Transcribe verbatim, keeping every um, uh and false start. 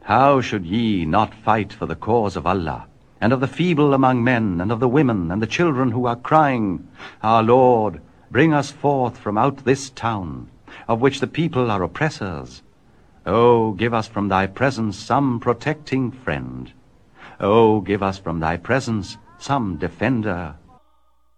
How should ye not fight for the cause of Allah, and of the feeble among men, and of the women, and the children who are crying, Our Lord, bring us forth from out this town, of which the people are oppressors. O give us from thy presence some protecting friend. O give us from thy presence some defender.